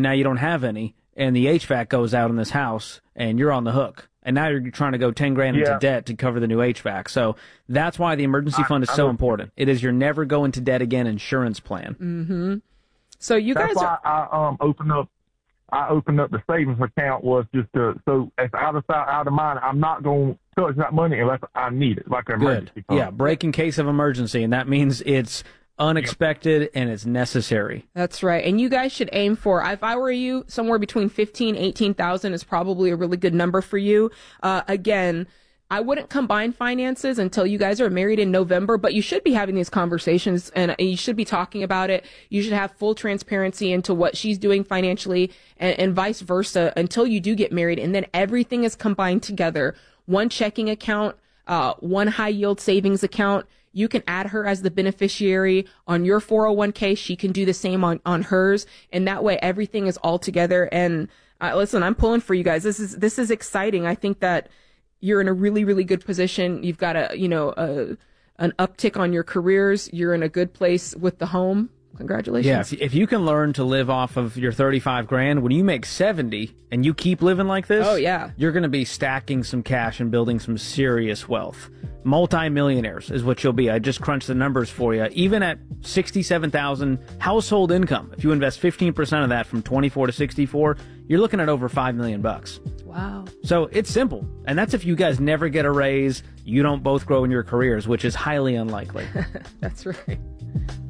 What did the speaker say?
and now you don't have any, and the HVAC goes out in this house, and you're on the hook. And now you're trying to go 10 grand into debt to cover the new HVAC. So that's why the emergency fund is so important. It is your never go into debt again insurance plan. Mm-hmm. So you guys why I opened up the savings account was just so it's out of mind. I'm not going to touch that money unless I need it, like an emergency fund. Yeah, break in case of emergency, and that means it's unexpected and it's necessary. That's right. And you guys should aim for, if I were you, somewhere between 15, 18,000 is probably a really good number for you. Again, I wouldn't combine finances until you guys are married in November, but you should be having these conversations and you should be talking about it. You should have full transparency into what she's doing financially and vice versa until you do get married. And then everything is combined together. One checking account, one high yield savings account. You can add her as the beneficiary on your 401k. She can do the same on hers. And that way everything is all together. And listen, I'm pulling for you guys. This is exciting. I think that you're in a really, really good position. You've got an uptick on your careers. You're in a good place with the home. Congratulations. Yeah, if you can learn to live off of your 35 grand, when you make 70 and you keep living like this, you're going to be stacking some cash and building some serious wealth. Multi-millionaires is what you'll be. I just crunched the numbers for you. Even at 67,000 household income, if you invest 15% of that from 24 to 64, you're looking at over $5 million. Wow. So it's simple. And that's if you guys never get a raise, you don't both grow in your careers, which is highly unlikely. That's right.